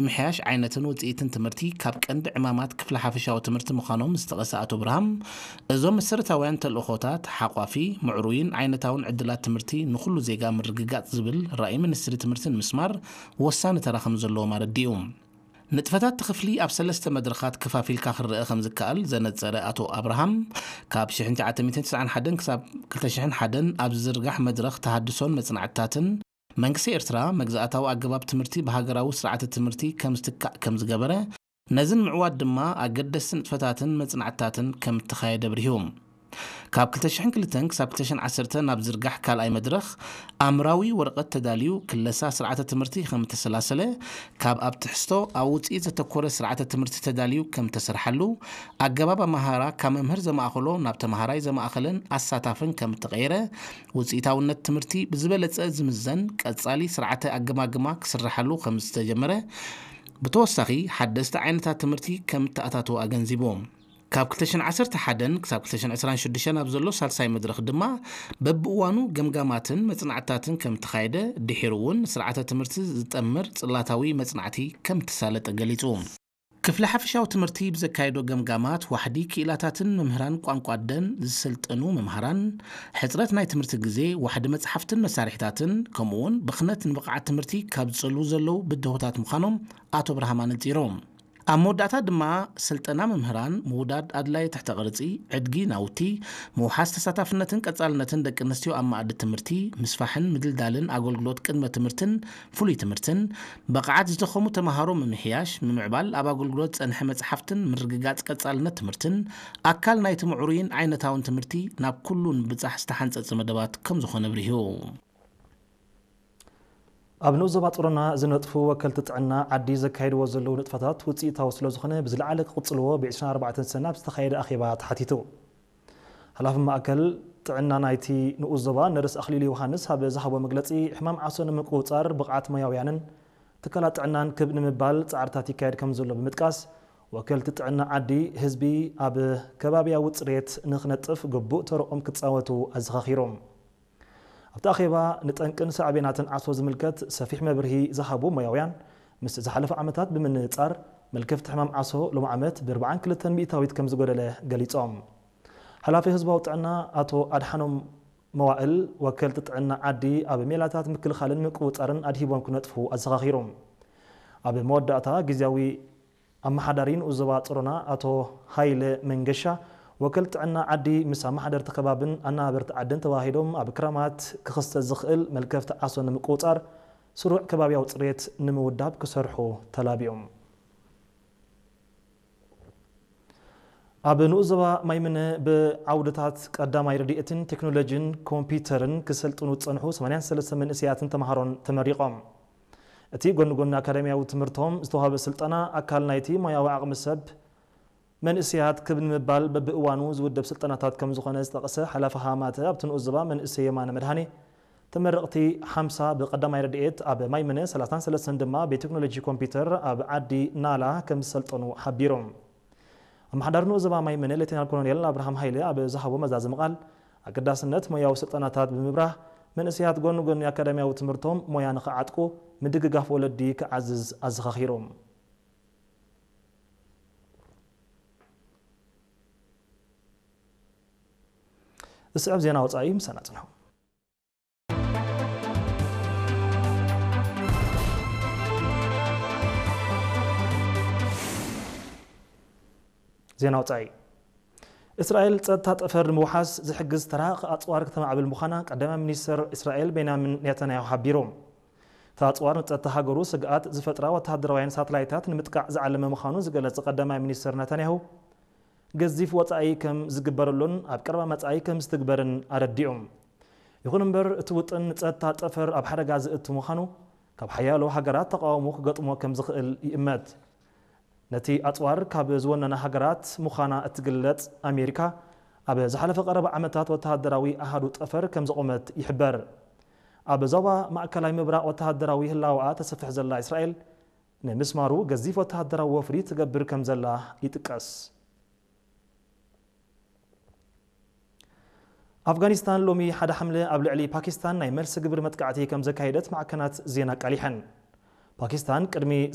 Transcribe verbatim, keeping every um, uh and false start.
ምምሕያሽ ዓይነትን ውጽኢትን ትምህርቲ ካብ ቀንዲ ዕማማት ክፍለ ሓፈሻዊ ትምህርቲ ምዃኖም ዝተቐሳ ኣቶ ብርሃም እዞም መሰረታውያን ተልእኾታት ሓቋፊ ምዕሩይን ዓይነታውን ዕድላት ትምህርቲ ንኹሉ ዜጋ ምርግጋጽ ዝብል ራእይ ሚኒስትሪ ትምህርትን ምስማር ወሳኒ ተራ ከም ዘለዎ ኣረዲኡ ንጥፈታት ተኽፍሊ ኣብ ሰለስተ መድረኻት ከፋፊልካ ክርአ ከም ዝከኣል ዘነጸረ ኣቶ ኣብርሃም ካብ ሽሕ ትሽዓተ ትስዓን ሓደን ክሳብ ክልተ ሽሕን ሓደን ኣብ ዝርጋሕ መድረኽ ተሃድሶን መጽናዕታትን መንግስቲ ኤርትራ መግዛእታዊ ኣገባብ ትምህርቲ በሃገራዊ ስርዓተ ትምህርቲ ከም ዝትካእ ከም ዝገበረ ነዝን ምዕዋድ ድማ ኣገደስቲ ንጥፈታትን መጽናዕታትን ከም ተኻየደ ብርሂዎም ካብ ክልተ ሽሕን ክልተን ክሳብ ክልተ ሽሕን ዓሰርተ ናብ ዝርጋሕ ካልኣይ መድረኽ ኣምራዊ ወረቐት ተዳልዩ ክለሳ ስርዓተ ትምህርቲ ከም ተሰላሰለ ካብ ኣብ ትሕዝቶ ኣብ ውጽኢት ዘተኮረ ስርዓተ ትምህርቲ ተዳልዩ ከም ተሰርሐሉ ኣገባብ ኣመሃራ ካብ መምህር ዘማእኸሎ ናብ ተምሃራይ ዘማእኸለን ኣሳታፍን ከም ተቐየረ ውጽኢታውነት ትምህርቲ ብዝበለጸ ዝምዘን ቀጻሊ ስርዓተ ኣገማግማ ክስርሐሉ ከም ዝተጀመረ ብተወሳኺ ሓደስቲ ዓይነታት ትምህርቲ ከም ተኣታተው ኣገንዚቦም ካብ ክልተ ሽሕን ዓሰርተ ሓደን ክሳብ ክልተ ሽሕን ዕስራን ሽዱሽተን ኣብ ዘሎ ሳልሳይ መድረኽ ድማ በብእዋኑ ገምጋማትን መጽናዕታትን ከም ተኻየደ ድሒሩ እውን ስርዓተ ትምህርቲ ዝጠምር ጽላታዊ መጽናዕቲ ከም ተሳለጠ ገሊጹ ክፍለ ሓፈሻዊ ትምህርቲ ብዘካየዶ ገምጋማት ዋሕዲ ክኢላታትን መምህራን ቋንቋ ደን ዝሰልጥኑ መምሃራን ሕጽረት ናይ ትምህርቲ ግዜ ዋሕዲ መጽሓፍትን መሳርሒታትን ከምኡውን ብኽነት ንብቕዓት ትምህርቲ ካብ ዝጸልዉ ዘለዉ ብድሆታት ምዃኖም ኣቶ ብርሃም ኣነጺሮም ኣብ መወዳእታ ድማ ስልጠና መምህራን ምውዳድ ኣድላይ ትሕተ ቅርጺ ዕድጊ ናውቲ ምውሓዝ ተሳታፍነትን ቀጻልነትን ደቂ ኣንስትዮ ኣብ ማእዲ ትምህርቲ ምስፋሕን ምድልዳልን ኣገልግሎት ቅድመ ትምህርትን ፍሉይ ትምህርትን ብቕዓት ዝተኸሙ ተምሃሮ ምምሕያሽ ምምዕባል ኣብ ኣገልግሎት ጸንሐ መጽሓፍትን ምርግጋጽ ቀጻልነት ትምህርትን ኣካል ናይቲ ምዕሩይን ዓይነታውን ትምህርቲ ናብ ኩሉ ንብጻሕ ዝተሓንጸጸ መደባት ከም ዝኾነ ብርሂቡ ኣብ ንኡዘባ ጦርና ዝነጥፉ ወከልቲ ጥዕና ዓዲ ዘካይድዎ ዘለዉ ንጥፈታት ውጽኢታዊ ስለ ዝኾነ ብዝለዓለ ክቕጽልዎ ብ24 ኣርባዕተ ሰነ ኣብ ዝተኻየደ ኣኼባ ተሓቲቱ ሓላፊ ማእከል ጥዕና ናይቲ ንኡዘባ ነርስ ኣኽሊሉ ዮሃንስ ኣብ ዝሃቦ መግለጺ ሕማም ዓሶ ንምቁፅጻር ብቕዓት ሞያውያንን ትካላት ጥዕናን ክብ ንምባል ጻዕርታት ይካየድ ከም ዘሎ ብምጥቃስ ወከልቲ ጥዕና ዓዲ ህዝቢ ኣብ ከባቢያዊ ጽሬት ንኽነጥፍ ግቡእ ተረኦም ክጻወቱ ኣዘኻኺሮም ኣብታ ኣኼባ ንጠንቅን ሳዕቤናትን ዓሶ ዝምልከት ሰፊሕ መብርሂ ዝሃቡ ሞያውያን ምስ ዝሓለፈ ዓመታት ብምንጻር መልከፍቲ ሕማም ዓሶ ሎም ዓመት ብ42 ሚእታዊት ከም ዝጎደለ ገሊጾም ሓላፊ ህዝባዊ ጥዕና ኣቶ ኣድሓኖም መዋእል ወከልቲ ጥዕና ዓዲ ኣብ ሜላታት ምክልኻልን ምቁፅጻርን ኣድሂቦም ክነጥፉ ኣዘኻኺሮም ኣብ መወዳእታ ግዜያዊ ኣመሓዳሪ ንኡዘባ ጦርና ኣቶ ሃይለ መንገሻ ወከል ጥዕና ዓዲ ምስ ኣመሓደርቲ ከባብን ኣናበርቲ ዓድን ተዋሂዶም ኣብ ክራማት ክኽስተት ዝኽእል መልከፍቲ ዓሶ ንምቁፅጻር ስሩዕ ከባቢያዊ ጽሬት ንምውዳብ ክሰርሑ ተላቢኦም ኣብ ንኡዘባ ማይምነ ብዓውድታት ቀዳማይ ረድኤትን ቴክኖሎጅን ኮምፒውተርን ክሰልጥኑ ዝጸንሑ ሰማንያ ወሰለስተ መንእሰያትን ተምሃሮን ተመሪቖም እቲ ጎኒ ጎኒ ኣካዳሚያዊ ትምህርቶም ዝተዋህበ ስልጠና ኣካል ናይቲ ሞያዊ ዓቕሚ ሰብ መንእሰያት ክብ ንምባል በብእዋኑ ዝውደብ ስልጠናታት ከም ዝኾነ ዝጠቐሰ ሓላፊ ሃማተ ኣብቲ ንኡዘባ መንእሰይ የማነ መድሃኒ ተመረቕቲ ሓምሳ ብቐዳማይ ረድኤት ኣብ ማይመነ ሰላሳ ወሰለስተ ድማ ብቴክኖሎጂ ኮምፒውተር ኣብ ዓዲ ናላ ከም ዝሰልጠኑ ሓቢሮም ኣመሓዳሪ ንኡዘባ ማይመነ ሌተናል ኮሎኔል ኣብርሃም ሃይለ ኣብ ዝሃቦ መዛዝም ቃል ኣገዳስነት ሞያዊ ስልጠናታት ብምብራህ መንእሰያት ጎኒ ጎኒ ኣካዳሚያዊ ትምህርቶም ሞያ ንኽዓጥቁ ምድግጋፍ ወለዲ ክዓዝዝ ኣዘኻኺሮም እስዕብ ዜና ወጻኢ ምሳና ጽንሑ ዜና ወጻኢ እስራኤል ጸጥታ ጠፈር ንምውሓስ ዝሕግዝ ተራቕ ኣጽዋር ከተማዕብል ምዃና ቀዳማይ ሚኒስትር እስራኤል ቤንያሚን ኔታንያሁ ሓቢሮም ተኣጽዋር ንጸጥታ ሃገሩ ስግኣት ዝፈጥራ ወተሃደራውያን ሳተላይታት ንምጥቃዕ ዝዓለመ ምዃኑ ዝገለጸ ቀዳማይ ሚኒስትር ኔታንያሁ ገዚፍ ወጻኢ ከም ዝግበረሉን ኣብ ቀረባ መጻኢ ከም ዝትግበርን ኣረዲኦም ይኹን እምበር እቲ ውጥን ጸጥታ ጠፈር ኣብ ሓደጋ ዝእቱ ምዃኑ ካብ ሓያሎ ሃገራት ተቃውሞ ክገጥሞ ከም ዝኽእል ይእመት ነቲ ኣጽዋር ካብ ዝወነና ሃገራት ምዃና እትግለጽ ኣሜሪካ ኣብ ዝሓለፈ ቀረባ ዓመታት ወተሃደራዊ ኣሃዱ ጠፈር ከም ዝቆመት ይሕበር ኣብ ዞባ ማእከላይ ምብራቕ ወተሃደራዊ ህላውኣ ተሰፍሕ ዘላ እስራኤል ንምስማሩ ገዚፍ ወተሃደራዊ ወፍሪ ትገብር ከም ዘላ ይጥቀስ أفغانستان لومي حدا حملة قبل علي باكستان ناي مرس قبر متقعتي كم زكايدت مع كانت زينة قليحا باكستان كرمي